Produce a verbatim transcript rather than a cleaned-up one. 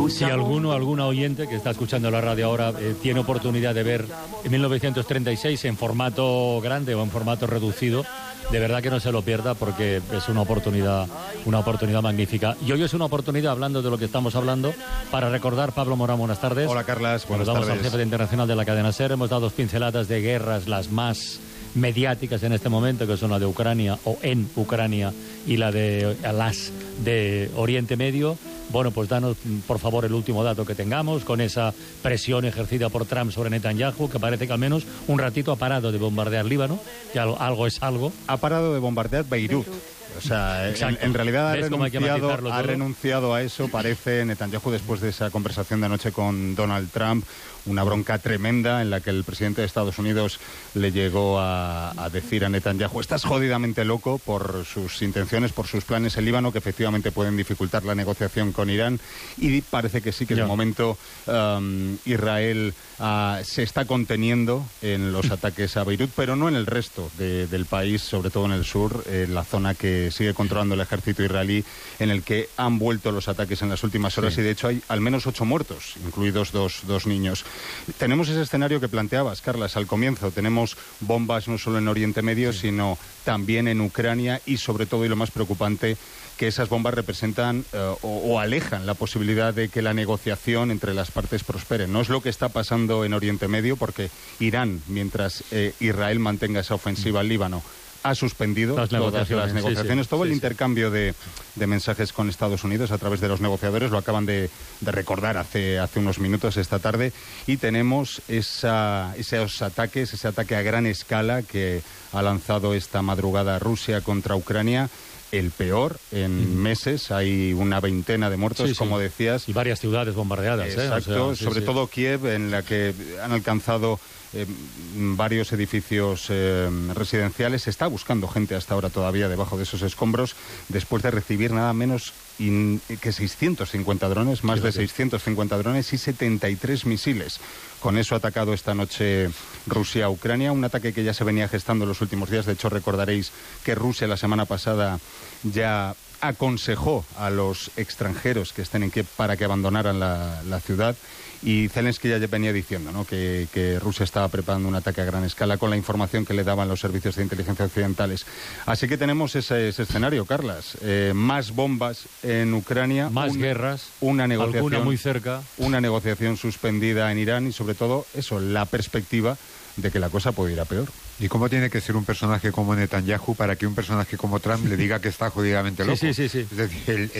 Si alguno, alguna oyente que está escuchando la radio ahora eh, tiene oportunidad de ver en mil novecientos treinta y seis en formato grande o en formato reducido, de verdad que no se lo pierda porque es una oportunidad, una oportunidad magnífica. Y hoy es una oportunidad, hablando de lo que estamos hablando, para recordar, Pablo Morán, buenas tardes. Hola, Carlas, buenas Nos tardes. damos al jefe de internacional de la cadena SER, hemos dado dos pinceladas de guerras, las más mediáticas en este momento, que son la de Ucrania o en Ucrania y la de las de Oriente Medio. Bueno, pues danos, por favor, el último dato que tengamos con esa presión ejercida por Trump sobre Netanyahu, que parece que al menos un ratito ha parado de bombardear Líbano, que algo es algo. Ha parado de bombardear Beirut. O sea, en, en realidad ha renunciado, ha renunciado a eso, parece, Netanyahu, después de esa conversación de anoche con Donald Trump, una bronca tremenda en la que el presidente de Estados Unidos le llegó a, a decir a Netanyahu: estás jodidamente loco por sus intenciones, por sus planes en Líbano, que efectivamente pueden dificultar la negociación con Irán. Y parece que sí, que de momento um, Israel uh, se está conteniendo en los ataques a Beirut, pero no en el resto de, del país, sobre todo en el sur, en la zona que sigue controlando el ejército israelí, en el que han vuelto los ataques en las últimas horas, sí. Y de hecho hay al menos ocho muertos, incluidos dos, dos niños. Tenemos ese escenario que planteabas, Carlas, al comienzo. Tenemos bombas no solo en Oriente Medio, sí. sino también en Ucrania y, sobre todo, y lo más preocupante, que esas bombas representan uh, o, o alejan la posibilidad de que la negociación entre las partes prospere. No es lo que está pasando en Oriente Medio, porque Irán, mientras eh, Israel mantenga esa ofensiva al Líbano, ha suspendido las todas las negociaciones, sí, sí, todo sí, el sí. intercambio de, de mensajes con Estados Unidos a través de los negociadores, lo acaban de, de recordar hace, hace unos minutos esta tarde, y tenemos esa, esos ataques, ese ataque a gran escala que ha lanzado esta madrugada Rusia contra Ucrania, el peor en meses. Hay una veintena de muertos, sí, sí. como decías. Y varias ciudades bombardeadas. Exacto, ¿eh? O sea, sí, sobre sí. todo Kiev, en la que han alcanzado eh, varios edificios eh, residenciales. Se está buscando gente hasta ahora todavía debajo de esos escombros, después de recibir nada menos in, que seiscientos cincuenta drones, más sí, de sí. seiscientos cincuenta drones y setenta y tres misiles. Con eso ha atacado esta noche Rusia a Ucrania, un ataque que ya se venía gestando en los últimos días. De hecho, recordaréis que Rusia la semana pasada ya aconsejó a los extranjeros que estén en Kiev para que abandonaran la, la ciudad, y Zelensky ya venía diciendo, ¿no?, que, que Rusia estaba preparando un ataque a gran escala con la información que le daban los servicios de inteligencia occidentales. Así que tenemos ese, ese escenario, Carlas. Eh, más bombas en Ucrania, más un, guerras, una negociación, alguna muy cerca, una negociación suspendida en Irán y, sobre todo, eso, la perspectiva de que la cosa puede ir a peor. ¿Y cómo tiene que ser un personaje como Netanyahu para que un personaje como Trump le diga que está jodidamente loco? Sí, sí, sí, sí. Es decir, el,